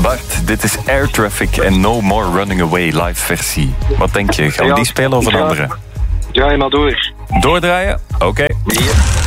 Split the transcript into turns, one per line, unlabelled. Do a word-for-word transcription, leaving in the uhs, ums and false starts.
Bart, dit is Air Traffic en No More Running Away live versie. Wat denk je? Gaan we
Ja,
die spelen of een
ja.
andere?
Draai maar door.
Doordraaien? Oké. Okay.
Ja.